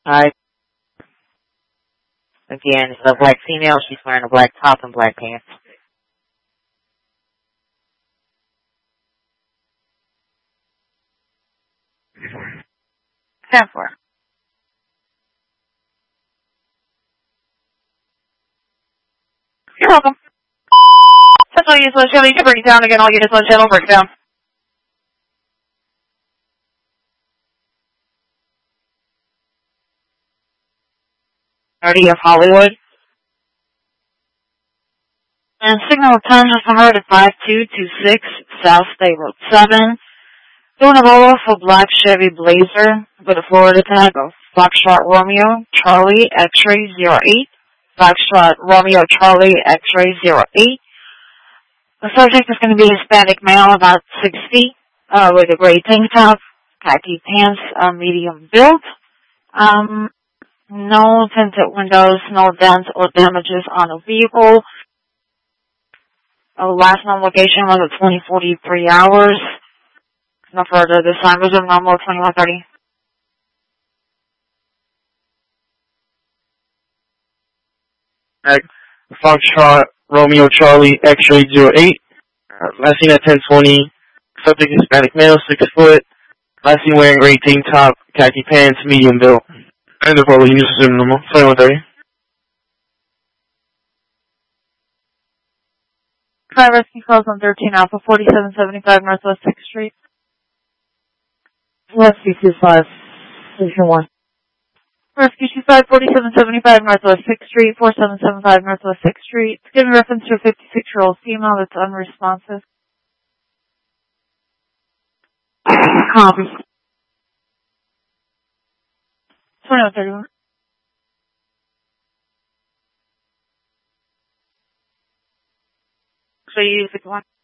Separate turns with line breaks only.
Hi. Again, it's a black female. She's wearing a black top and black pants.
10-4. You're welcome. Central Use One Channel, you can break it down again. All units on channel, break it down.
Of Hollywood.
And signal 10 is heard at 5226 South State Road 7. Doing a roll off a black Chevy Blazer with a Florida tag of Foxtrot Romeo Charlie X-ray 08. Foxtrot Romeo Charlie X-ray 08. The subject is going to be Hispanic male, about 6 feet, with a gray tank top, khaki pants, medium build. No tinted windows, no dents or damages on the vehicle. Last known location was at 2043 hours. No further this time. Resume normal 2130.
Foxtrot Romeo Charlie X-ray 08. Last seen at 1020. Subject Hispanic male, 6 foot. Last seen wearing gray tank top, khaki pants, medium build. And the probably use resume normal 2130.
5 rescue calls on 13 Alpha 4775 Northwest 6th Street.
Rescue 25, Station 1.
Rescue 25 4775 Northwest 6th Street, 4775 Northwest 6th Street. It's giving reference to a 56-year-old female that's unresponsive.
Copy.
2131. So you use the one.